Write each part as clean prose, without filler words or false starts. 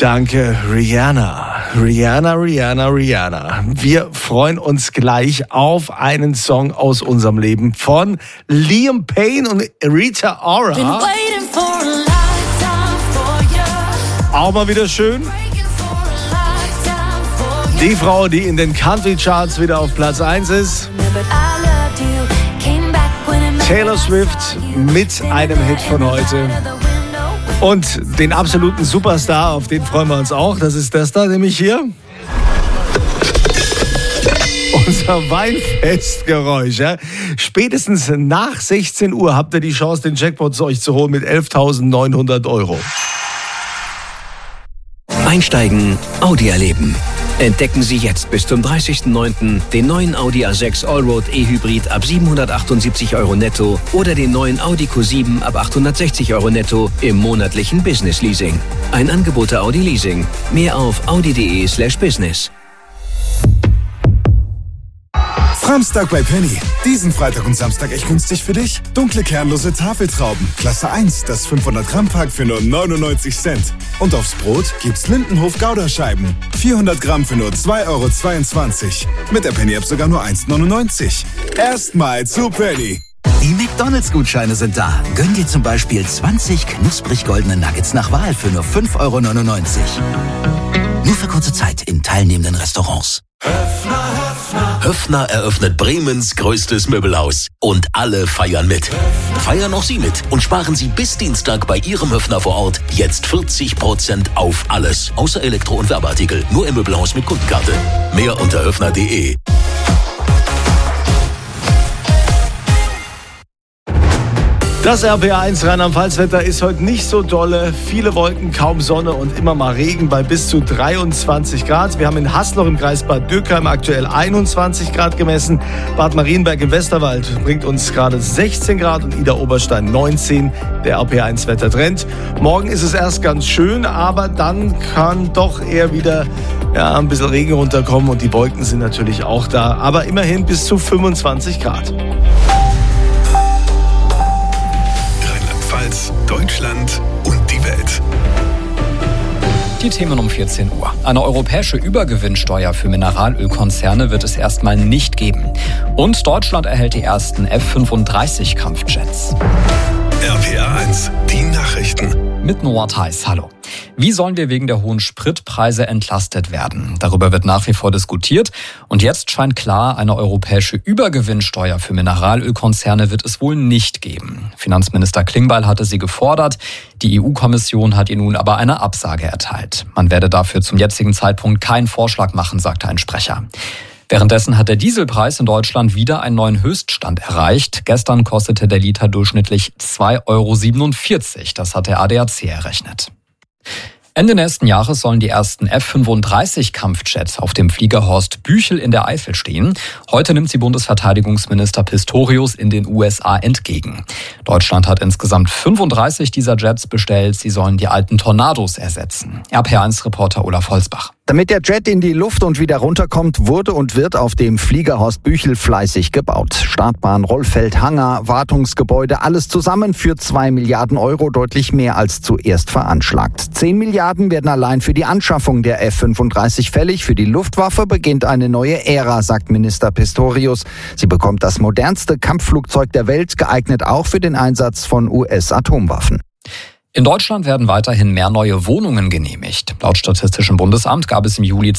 Danke, Rihanna. Rihanna. Wir freuen uns gleich auf einen Song aus unserem Leben von Liam Payne und Rita Ora. Auch mal wieder schön. Die Frau, die in den Country Charts wieder auf Platz 1 ist. Taylor Swift mit einem Hit von heute. Und den absoluten Superstar, auf den freuen wir uns auch. Das ist das da, nämlich hier. Unser Weinfestgeräusch. Ja. Spätestens nach 16 Uhr habt ihr die Chance, den Jackpot zu euch zu holen mit 11.900 €. Einsteigen, Audi erleben. Entdecken Sie jetzt bis zum 30.09. den neuen Audi A6 Allroad E-Hybrid ab 778 € netto oder den neuen Audi Q7 ab 860 € netto im monatlichen Business Leasing. Ein Angebot der Audi Leasing. Mehr auf audi.de/business. Samstag bei Penny. Diesen Freitag und Samstag echt günstig für dich. Dunkle kernlose Tafeltrauben. Klasse 1, das 500 Gramm Pack für nur 99 Cent. Und aufs Brot gibt's Lindenhof Gouda-Scheiben. 400 Gramm für nur 2,22 €. Mit der Penny-App sogar nur 1,99 €. Erstmal zu Penny. Die McDonalds-Gutscheine sind da. Gönn dir zum Beispiel 20 knusprig goldene Nuggets nach Wahl für nur 5,99 €. Nur für kurze Zeit in teilnehmenden Restaurants. Höffner eröffnet Bremens größtes Möbelhaus. Und alle feiern mit. Feiern auch Sie mit und sparen Sie bis Dienstag bei Ihrem Höffner vor Ort jetzt 40% auf alles. Außer Elektro- und Werbeartikel. Nur im Möbelhaus mit Kundenkarte. Mehr unter höffner.de. Das RPA1 Rheinland-Pfalz-Wetter ist heute nicht so dolle. Viele Wolken, kaum Sonne und immer mal Regen bei bis zu 23 Grad. Wir haben in Hasloch im Kreis Bad Dürkheim aktuell 21 Grad gemessen. Bad Marienberg im Westerwald bringt uns gerade 16 Grad und Idar-Oberstein 19. Der RPA1-Wettertrend. Morgen ist es erst ganz schön, aber dann kann doch eher wieder ein bisschen Regen runterkommen und die Wolken sind natürlich auch da. Aber immerhin bis zu 25 Grad. Deutschland und die Welt. Die Themen um 14 Uhr. Eine europäische Übergewinnsteuer für Mineralölkonzerne wird es erstmal nicht geben. Und Deutschland erhält die ersten F-35 Kampfjets. RPA1, die Nachrichten. Mit Noah Theis, hallo. Wie sollen wir wegen der hohen Spritpreise entlastet werden? Darüber wird nach wie vor diskutiert. Und jetzt scheint klar, eine europäische Übergewinnsteuer für Mineralölkonzerne wird es wohl nicht geben. Finanzminister Klingbeil hatte sie gefordert. Die EU-Kommission hat ihr nun aber eine Absage erteilt. Man werde dafür zum jetzigen Zeitpunkt keinen Vorschlag machen, sagte ein Sprecher. Währenddessen hat der Dieselpreis in Deutschland wieder einen neuen Höchststand erreicht. Gestern kostete der Liter durchschnittlich 2,47 €. Das hat der ADAC errechnet. Ende nächsten Jahres sollen die ersten F-35 Kampfjets auf dem Flieger Horst Büchel in der Eifel stehen. Heute nimmt sie Bundesverteidigungsminister Pistorius in den USA entgegen. Deutschland hat insgesamt 35 dieser Jets bestellt. Sie sollen die alten Tornados ersetzen. RPA1-Reporter Olaf Holzbach. Damit der Jet in die Luft und wieder runterkommt, wurde und wird auf dem Flieger Horst Büchel fleißig gebaut. Startbahn, Rollfeld, Hangar, Wartungsgebäude, alles zusammen für 2 Milliarden €, deutlich mehr als zuerst veranschlagt. 10 Milliarden werden allein für die Anschaffung der F-35 fällig. Für die Luftwaffe beginnt eine neue Ära, sagt Minister Pistorius. Sie bekommt das modernste Kampfflugzeug der Welt, geeignet auch für den Einsatz von US-Atomwaffen. In Deutschland werden weiterhin mehr neue Wohnungen genehmigt. Laut Statistischem Bundesamt gab es im Juli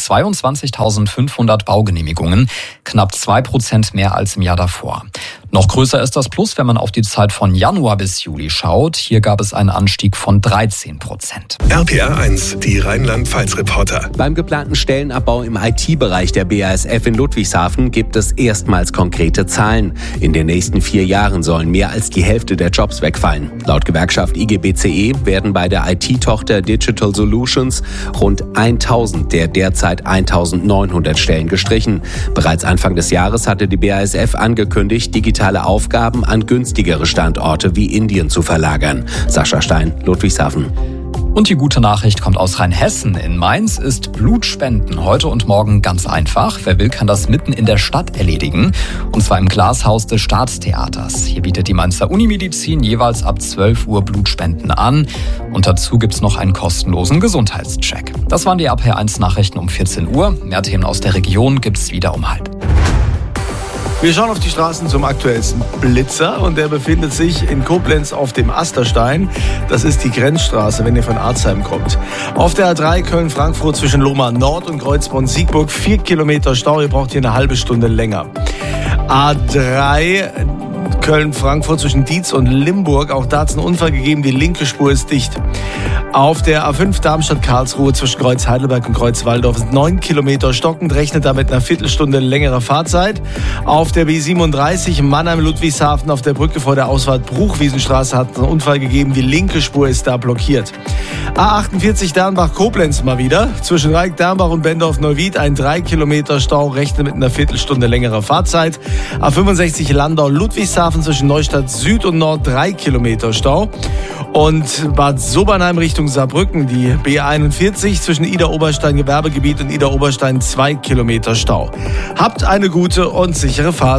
22.500 Baugenehmigungen, knapp 2% mehr als im Jahr davor. Noch größer ist das Plus, wenn man auf die Zeit von Januar bis Juli schaut. Hier gab es einen Anstieg von 13%. RPA1, die Rheinland-Pfalz-Reporter. Beim geplanten Stellenabbau im IT-Bereich der BASF in Ludwigshafen gibt es erstmals konkrete Zahlen. In den nächsten 4 Jahren sollen mehr als die Hälfte der Jobs wegfallen. Laut Gewerkschaft IGBCE werden bei der IT-Tochter Digital Solutions rund 1000 der derzeit 1900 Stellen gestrichen. Bereits Anfang des Jahres hatte die BASF angekündigt, digitale Aufgaben an günstigere Standorte wie Indien zu verlagern. Sascha Stein, Ludwigshafen. Und die gute Nachricht kommt aus Rheinhessen. In Mainz ist Blutspenden heute und morgen ganz einfach. Wer will, kann das mitten in der Stadt erledigen. Und zwar im Glashaus des Staatstheaters. Hier bietet die Mainzer Unimedizin jeweils ab 12 Uhr Blutspenden an. Und dazu gibt's noch einen kostenlosen Gesundheitscheck. Das waren die RPR1 Nachrichten um 14 Uhr. Mehr Themen aus der Region gibt's wieder um 12:30. Wir schauen auf die Straßen zum aktuellsten Blitzer und der befindet sich in Koblenz auf dem Asterstein. Das ist die Grenzstraße, wenn ihr von Arzheim kommt. Auf der A3 Köln-Frankfurt zwischen Lohmar Nord und Kreuzborn-Siegburg 4 Kilometer Stau. Ihr braucht hier eine halbe Stunde länger. A3 Köln-Frankfurt zwischen Dietz und Limburg. Auch da hat es einen Unfall gegeben. Die linke Spur ist dicht. Auf der A5 Darmstadt-Karlsruhe zwischen Kreuz Heidelberg und Kreuz Walldorf sind 9 Kilometer stockend. Rechnet damit einer Viertelstunde längerer Fahrzeit. Auf der B37 Mannheim-Ludwigshafen auf der Brücke vor der Ausfahrt Bruchwiesenstraße hat es einen Unfall gegeben. Die linke Spur ist da blockiert. A48 Dernbach-Koblenz mal wieder. Zwischen Reik-Dernbach und Bendorf-Neuwied ein 3 Kilometer Stau. Rechnet mit einer Viertelstunde längerer Fahrzeit. A65 Landau-Ludwigshafen zwischen Neustadt Süd und Nord 3 Kilometer Stau. Und Bad Sobernheim Richtung Saarbrücken, die B41 zwischen Idar-Oberstein Gewerbegebiet und Idar-Oberstein 2 Kilometer Stau. Habt eine gute und sichere Fahrt.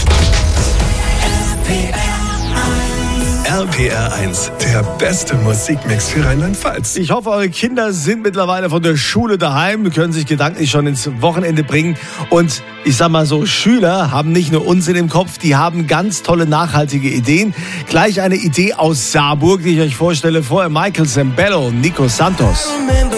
RPR1, der beste Musikmix für Rheinland-Pfalz. Ich hoffe, eure Kinder sind mittlerweile von der Schule daheim, können sich gedanklich schon ins Wochenende bringen. Und ich sag mal so, Schüler haben nicht nur Unsinn im Kopf, die haben ganz tolle, nachhaltige Ideen. Gleich eine Idee aus Saarburg, die ich euch vorstelle. Vorher Michael Zambello und Nico Santos.